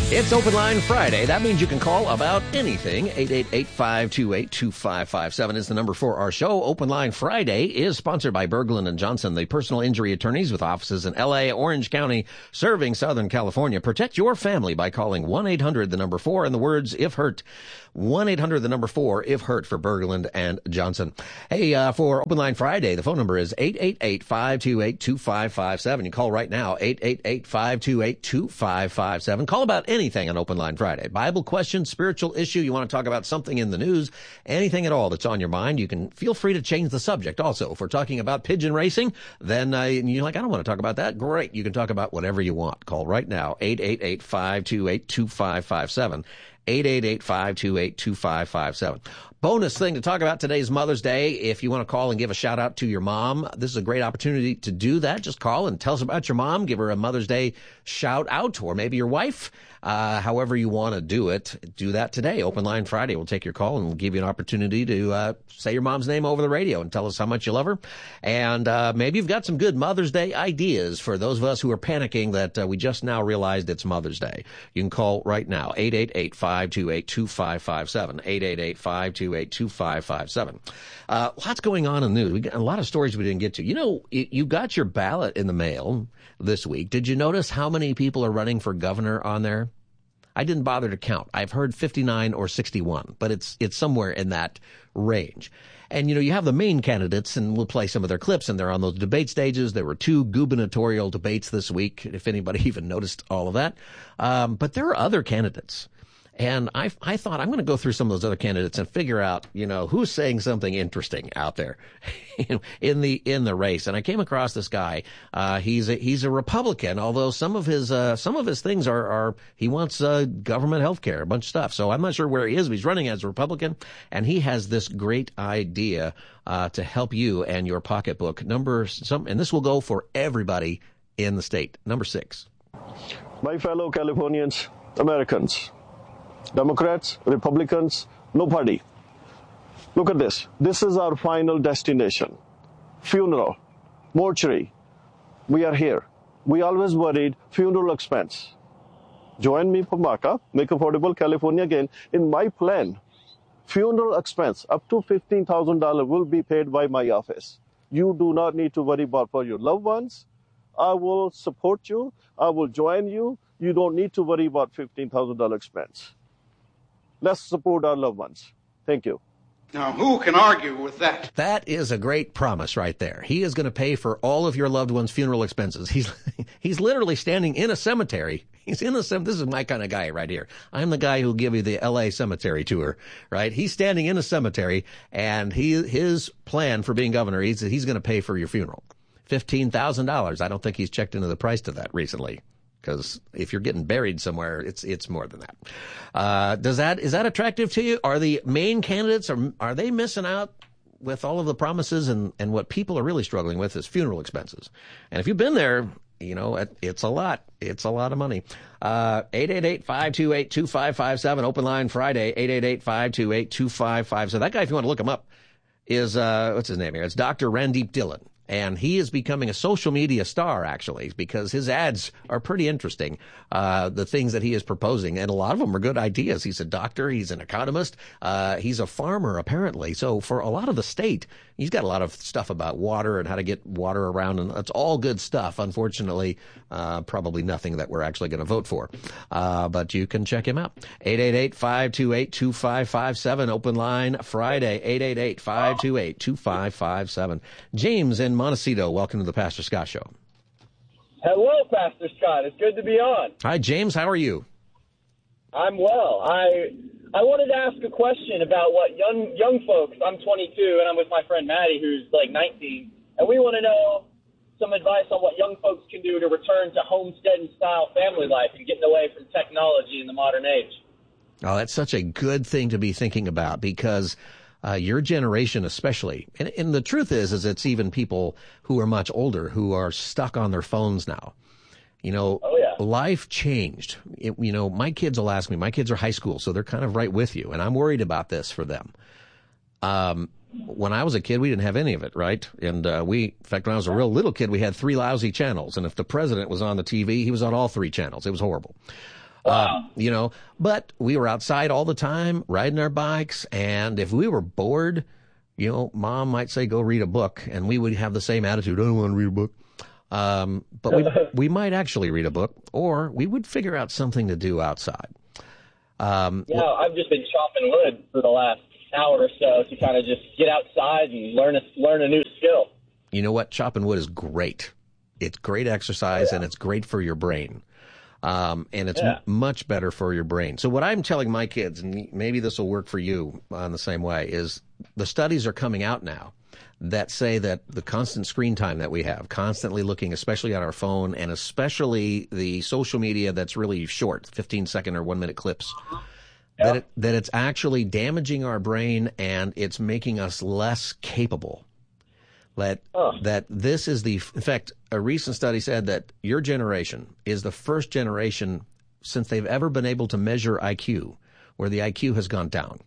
It's Open Line Friday. That means you can call about anything. 888-528-2557 is the number for our show. Open Line Friday is sponsored by Berglund & Johnson, the personal injury attorneys with offices in L.A., Orange County, serving Southern California. Protect your family by calling 1-800, the number 4, and the words, if hurt. 1-800, the number 4, if hurt, for Berglund & Johnson. Hey, for Open Line Friday, the phone number is 888-528-2557. You call right now, 888-528-2557. Call about anything on Open Line Friday. Bible question, spiritual issue, you want to talk about something in the news, anything at all that's on your mind. You can feel free to change the subject also. If we're talking about pigeon racing, then you're like, I don't want to talk about that. Great. You can talk about whatever you want. Call right now, 888-528-2557. 888-528-2557. Bonus thing to talk about today's Mother's Day. If you want to call and give a shout out to your mom, this is a great opportunity to do that. Just call and tell us about your mom. Give her a Mother's Day shout out, or maybe your wife. However you want to do it, do that today. Open Line Friday. We'll take your call and we'll give you an opportunity to say your mom's name over the radio and tell us how much you love her. And maybe you've got some good Mother's Day ideas for those of us who are panicking that we just now realized it's Mother's Day. You can call right now, 888-528-2557, 888-528-2557. Lots going on in the news. We got a lot of stories we didn't get to. You know, you got your ballot in the mail this week. Did you notice how many people are running for governor on there? I didn't bother to count. I've heard 59 or 61, but it's somewhere in that range. And, you know, you have the main candidates, and we'll play some of their clips, and they're on those debate stages. There were 2 gubernatorial debates this week, if anybody even noticed all of that. But there are other candidates. And I thought I'm going to go through some of those other candidates and figure out, you know, who's saying something interesting out there in the race. And I came across this guy. He's a Republican, although some of his things are he wants government health care, a bunch of stuff. So I'm not sure where he is, but he's running as a Republican, and he has this great idea to help you and your pocketbook. And this will go for everybody in the state. Number 6. My fellow Californians, Americans, Democrats, Republicans, no party. Look at this. This is our final destination. Funeral, mortuary. We are here. We always worried funeral expense. Join me for MACA, Make Affordable California Again. In my plan, funeral expense up to $15,000 will be paid by my office. You do not need to worry about for your loved ones. I will support you. I will join you. You don't need to worry about $15,000 expense. Let's support our loved ones. Thank you. Now, who can argue with that? That is a great promise right there. He is going to pay for all of your loved ones' funeral expenses. He's literally standing in a cemetery. He's in the cemetery. This is my kind of guy right here. I'm the guy who'll give you the L.A. cemetery tour, right? He's standing in a cemetery, and his plan for being governor, he's going to pay for your funeral. $15,000. I don't think he's checked into the price to that recently, because if you're getting buried somewhere, it's more than that. Is that attractive to you? Are the main candidates, are they missing out with all of the promises, and what people are really struggling with is funeral expenses? And if you've been there, you know, it's a lot. It's a lot of money. 888-528-2557, Open Line Friday, 888-528-2557. That guy, if you want to look him up, is, what's his name here? It's Dr. Randeep Dhillon. And he is becoming a social media star, actually, because his ads are pretty interesting, the things that he is proposing. And a lot of them are good ideas. He's a doctor. He's an economist. He's a farmer, apparently. So for a lot of the state, he's got a lot of stuff about water and how to get water around. And that's all good stuff. Unfortunately, probably nothing that we're actually going to vote for. But you can check him out. 888-528-2557, Open Line Friday, 888-528-2557. James in Montecito, welcome to the Pastor Scott Show. Hello, Pastor Scott. It's good to be on. Hi, James. How are you? I'm well. I wanted to ask a question about what young folks. I'm 22, and I'm with my friend Maddie, who's like 19, and we want to know some advice on what young folks can do to return to homesteading-style family life and getting away from technology in the modern age. Oh, that's such a good thing to be thinking about, because your generation especially, and the truth is it's even people who are much older who are stuck on their phones now. You know, Life changed. My kids will ask me, my kids are high school, so they're kind of right with you, and I'm worried about this for them. When I was a kid, we didn't have any of it, right? And in fact, when I was a real little kid, we had 3 lousy channels, and if the president was on the TV, he was on all 3 channels. It was horrible. You know, but we were outside all the time, riding our bikes, and if we were bored, you know, Mom might say, go read a book, and we would have the same attitude, I don't want to read a book. But we might actually read a book, or we would figure out something to do outside. I've just been chopping wood for the last hour or so to kind of just get outside and learn a new skill. You know what? Chopping wood is great. It's great exercise, and it's great for your brain. And it's much better for your brain. So what I'm telling my kids, and maybe this will work for you on the same way, is the studies are coming out now that say that the constant screen time that we have, constantly looking, especially at our phone, and especially the social media that's really short, 15-second or 1-minute clips, that it's actually damaging our brain and it's making us less capable. That this is in fact, a recent study said that your generation is the first generation since they've ever been able to measure IQ, where the IQ has gone down.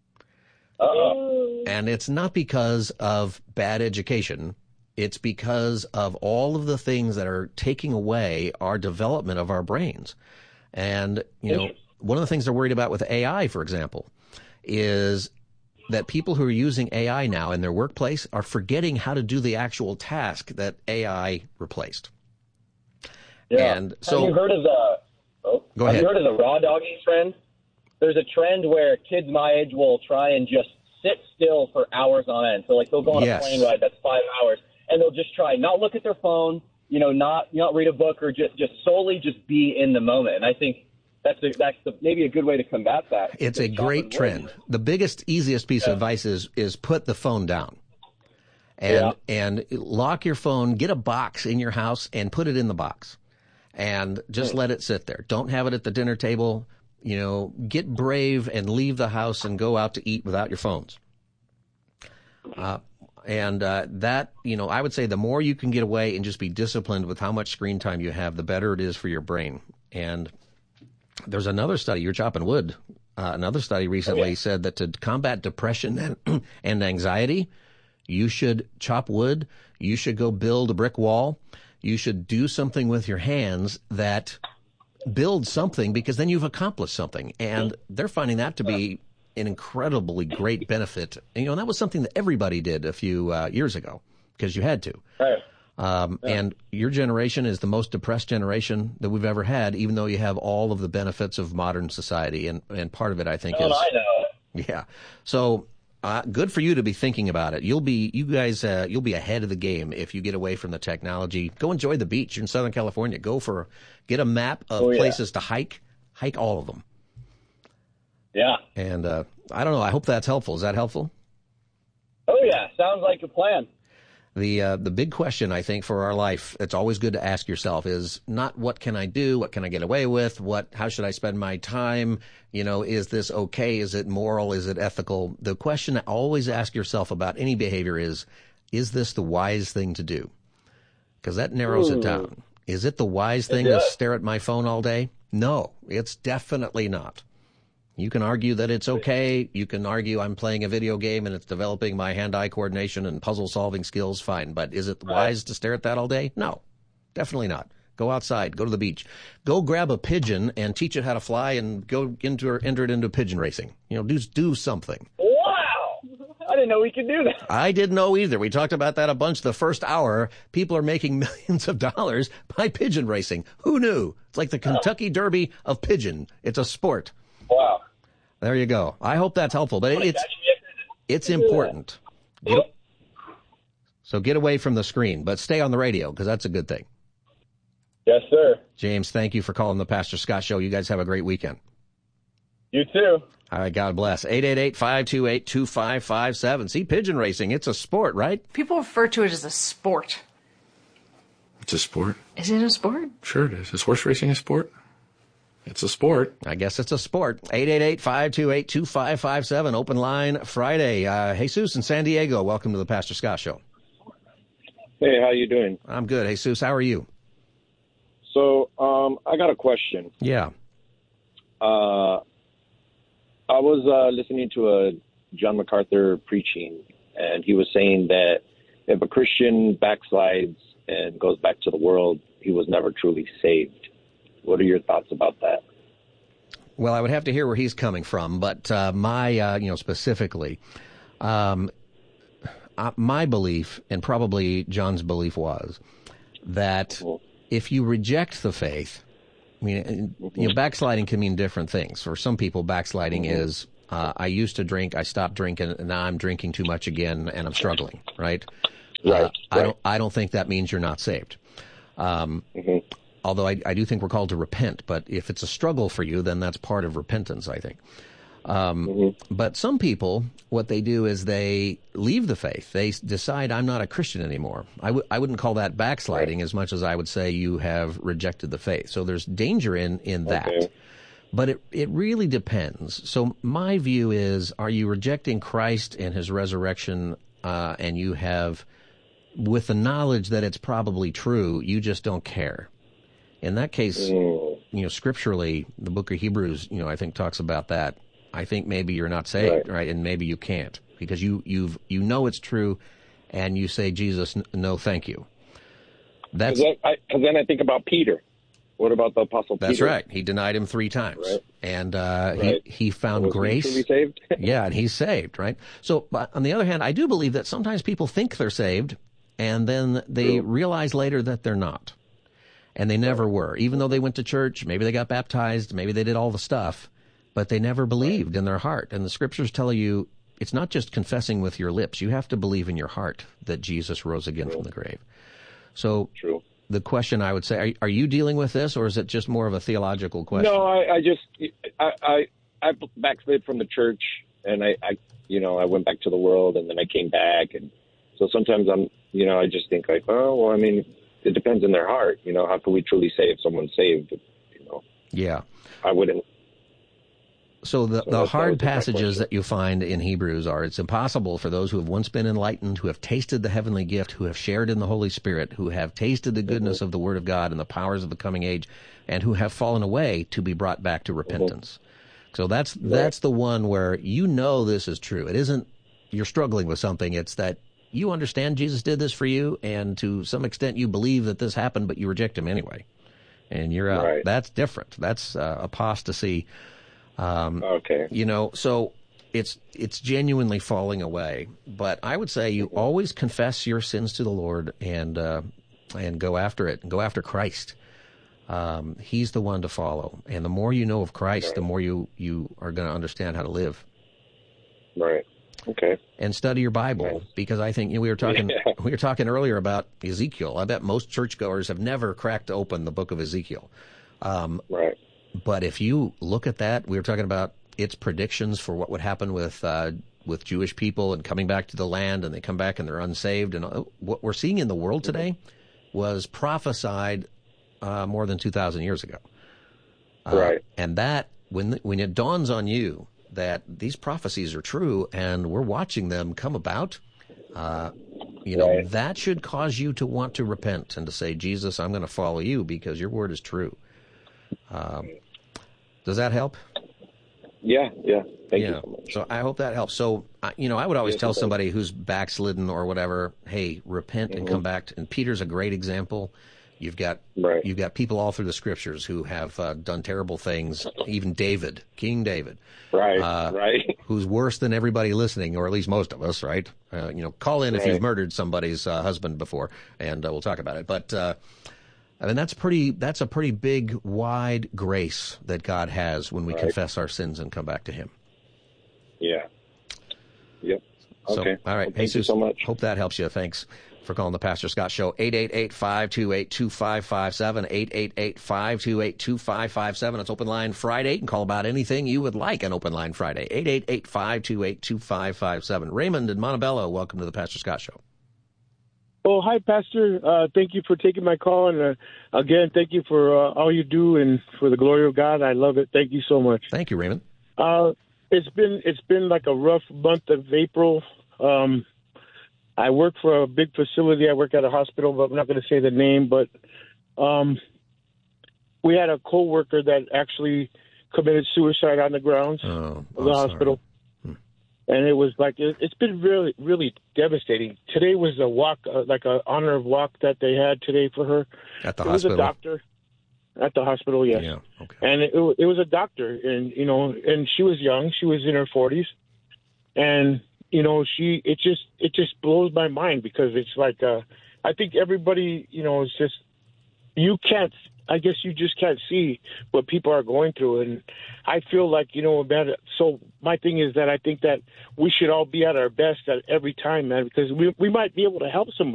And it's not because of bad education. It's because of all of the things that are taking away our development of our brains. And, you know, one of the things they're worried about with AI, for example, is that people who are using AI now in their workplace are forgetting how to do the actual task that AI replaced. Yeah. And so, have you heard of the raw dogging trend? There's a trend where kids my age will try and just sit still for hours on end. So like they'll go on a plane ride that's 5 hours, and they'll just try not look at their phone, you know, not read a book, or just solely just be in the moment. And I think that's maybe a good way to combat that. It's a great trend. The biggest, easiest piece of advice is put the phone down. And lock your phone, get a box in your house and put it in the box. And just let it sit there. Don't have it at the dinner table. You know, get brave and leave the house and go out to eat without your phones. That, you know, I would say the more you can get away and just be disciplined with how much screen time you have, the better it is for your brain. And there's another study, you're chopping wood. Another study recently said that to combat depression and anxiety, you should chop wood. You should go build a brick wall. You should do something with your hands that builds something, because then you've accomplished something. And they're finding that to be an incredibly great benefit. And, you know, that was something that everybody did a few years ago because you had to. Right. And your generation is the most depressed generation that we've ever had, even though you have all of the benefits of modern society. And part of it, I think, I know. Yeah. So good for you to be thinking about it. You'll be ahead of the game if you get away from the technology. Go enjoy the beach. You're in Southern California. Get a map of places to hike all of them. Yeah. And I don't know. I hope that's helpful. Is that helpful? Oh yeah. Sounds like a plan. The big question, I think, for our life, it's always good to ask yourself, is not what can I do? What can I get away with? How should I spend my time? You know, is this okay? Is it moral? Is it ethical? The question to always ask yourself about any behavior is this the wise thing to do? Because that narrows it down. Is it the wise thing to stare at my phone all day? No, it's definitely not. You can argue that it's okay. You can argue I'm playing a video game and it's developing my hand-eye coordination and puzzle-solving skills. Fine. But is it wise to stare at that all day? No, definitely not. Go outside. Go to the beach. Go grab a pigeon and teach it how to fly and go enter it into pigeon racing. You know, do something. Wow. I didn't know we could do that. I didn't know either. We talked about that a bunch the first hour. People are making millions of dollars by pigeon racing. Who knew? It's like the Kentucky Derby of pigeon. It's a sport. Wow. There you go. I hope that's helpful, but it's important. So get away from the screen, but stay on the radio because that's a good thing. Yes, sir. James, thank you for calling the Pastor Scott Show. You guys have a great weekend. You too. All right, God bless. 888-528-2557. See, pigeon racing, it's a sport, right? People refer to it as a sport. It's a sport. Is it a sport? Sure it is. Is horse racing a sport? It's a sport. I guess it's a sport. 888-528-2557. Open line Friday. Jesus in San Diego. Welcome to the Pastor Scott Show. Hey, how you doing? I'm good. Jesus, how are you? So, I got a question. Yeah. I was listening to John MacArthur preaching, and he was saying that if a Christian backslides and goes back to the world, he was never truly saved. What are your thoughts about that? Well, I would have to hear where he's coming from, but specifically, my belief, and probably John's belief, was that if you reject the faith, I mean, backsliding can mean different things. For some people, backsliding is, I used to drink, I stopped drinking, and now I'm drinking too much again, and I'm struggling, right? Right. I don't think that means you're not saved. Although I do think we're called to repent, but if it's a struggle for you, then that's part of repentance, I think. But some people, what they do is they leave the faith. They decide, I'm not a Christian anymore. I wouldn't call that backsliding as much as I would say you have rejected the faith. So there's danger in that. Okay. But it really depends. So my view is, are you rejecting Christ and his resurrection, and you have, with the knowledge that it's probably true, you just don't care? In that case, scripturally, the book of Hebrews, I think talks about that. I think maybe you're not saved, right? And maybe you can't, because you know it's true, and you say, Jesus, no, thank you. Because then I think about Peter. What about the Apostle Peter? That's right. He denied him 3 times, and he found grace. Was he truly saved? Yeah, and he's saved, right? So, but on the other hand, I do believe that sometimes people think they're saved, and then they realize later that they're not. And they never were. Even though they went to church, maybe they got baptized, maybe they did all the stuff, but they never believed in their heart. And the scriptures tell you it's not just confessing with your lips. You have to believe in your heart that Jesus rose again from the grave. So the question I would say, are you dealing with this, or is it just more of a theological question? No, I backslid from the church, and I went back to the world, and then I came back. And so sometimes I just think like, oh, well, I mean, it depends on their heart. How can we truly say if someone's saved? Yeah. I wouldn't. So the hard passages that you find in Hebrews are, it's impossible for those who have once been enlightened, who have tasted the heavenly gift, who have shared in the Holy Spirit, who have tasted the goodness of the Word of God and the powers of the coming age, and who have fallen away, to be brought back to repentance. So that's the one where this is true. It isn't you're struggling with something. It's that you understand Jesus did this for you, and to some extent you believe that this happened, but you reject him anyway, and you're out. Right. That's different. That's apostasy. Okay. So it's genuinely falling away. But I would say you always confess your sins to the Lord and go after it, and go after Christ. He's the one to follow, and the more you know of Christ, the more you are going to understand how to live. Right. Okay. And study your Bible, because I think we were talking earlier about Ezekiel. I bet most churchgoers have never cracked open the book of Ezekiel. Right. But if you look at that, we were talking about its predictions for what would happen with Jewish people and coming back to the land, and they come back and they're unsaved. And what we're seeing in the world today was prophesied more than 2,000 years ago. Right. And that, when it dawns on you that these prophecies are true and we're watching them come about, that should cause you to want to repent and to say, Jesus, I'm going to follow you because your word is true. Does that help? Yeah. Thank you so much. So I hope that helps. So, I would always tell somebody who's backslidden or whatever, hey, repent and come back. And Peter's a great example. You've got people all through the scriptures who have done terrible things. Even David, King David, right, who's worse than everybody listening, or at least most of us, right? Call in if you've murdered somebody's husband before, and we'll talk about it. But that's a pretty big, wide grace that God has when we confess our sins and come back to Him. Yeah. Yep. Okay. So, all right. Well, thank you so much. Hope that helps you. Thanks for calling the Pastor Scott Show. 888-528-2557, 888-528-2557. It's Open Line Friday. You can call about anything you would like on Open Line Friday. 888-528-2557. Raymond in Montebello, welcome to the Pastor Scott Show. Oh, hi, Pastor. Thank you for taking my call. And again, thank you for all you do and for the glory of God. I love it. Thank you so much. Thank you, Raymond. It's been like a rough month of April. I work for a big facility. I work at a hospital, but I'm not going to say the name. But we had a coworker that actually committed suicide on the grounds of the hospital. And it was like, it's been really, really devastating. Today was a walk, like an honor walk that they had today for her. At the hospital? It was a doctor. at the hospital, yes. Yeah, okay. And it was a doctor, and and she was young. She was in her 40s, and it just blows my mind because it's like I think everybody is just I guess you just can't see what people are going through, and I feel like man. So my thing is that I think that we should all be at our best at every time, man, because we might be able to help somebody.